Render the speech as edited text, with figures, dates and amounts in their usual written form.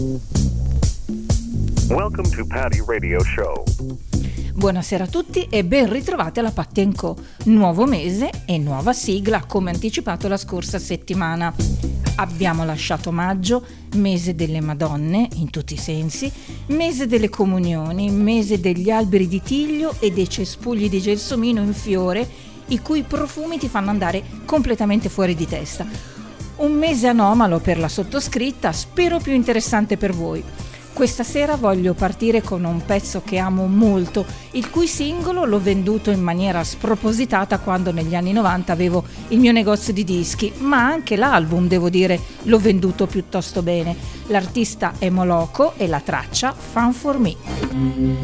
Welcome to Patty Radio Show. Buonasera a tutti e ben ritrovati alla Patti & Co. Nuovo mese e nuova sigla, come anticipato la scorsa settimana. Abbiamo lasciato maggio, mese delle Madonne in tutti i sensi, mese delle comunioni, mese degli alberi di tiglio e dei cespugli di gelsomino in fiore, i cui profumi ti fanno andare completamente fuori di testa. Un mese anomalo per la sottoscritta, spero più interessante per voi. Questa sera voglio partire con un pezzo che amo molto, il cui singolo l'ho venduto in maniera spropositata quando negli anni 90 avevo il mio negozio di dischi, ma anche l'album, devo dire, l'ho venduto piuttosto bene. L'artista è Moloko e la traccia Fun for Me.